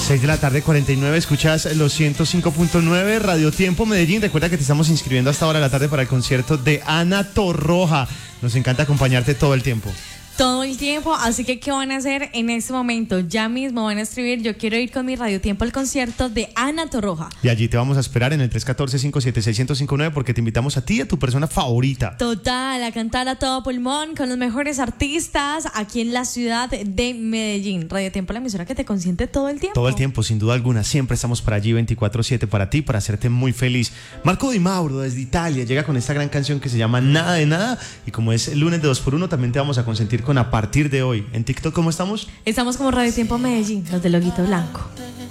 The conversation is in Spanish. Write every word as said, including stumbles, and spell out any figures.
seis de la tarde, cuarenta y nueve, escuchas los ciento cinco punto nueve Radio Tiempo Medellín. Recuerda que te estamos inscribiendo hasta ahora de la tarde para el concierto de Ana Torroja. Nos encanta acompañarte todo el tiempo. Todo el tiempo, así que ¿qué van a hacer en este momento? Ya mismo van a escribir: yo quiero ir con mi Radio Tiempo al concierto de Ana Torroja. Y allí te vamos a esperar en el tres uno cuatro, cinco siete seis, uno cinco nueve porque te invitamos a ti y a tu persona favorita. Total, a cantar a todo pulmón con los mejores artistas aquí en la ciudad de Medellín. Radio Tiempo, la emisora que te consiente todo el tiempo. Todo el tiempo, sin duda alguna. Siempre estamos para allí veinticuatro siete para ti, para hacerte muy feliz. Marco Di Mauro desde Italia llega con esta gran canción que se llama Nada de Nada. Y como es el lunes de dos por uno, también te vamos a consentir con A Partir de Hoy. En TikTok, ¿cómo estamos? Estamos como Radio Tiempo Medellín, los del loguito blanco.